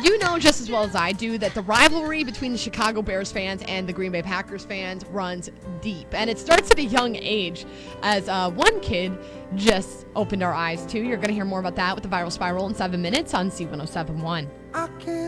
you know just as well as I do that the rivalry between the Chicago Bears fans and the Green Bay Packers fans runs deep. And it starts at a young age, as one kid just opened our eyes to. You're going to hear more about that with the Viral Spiral in 7 minutes on C1071.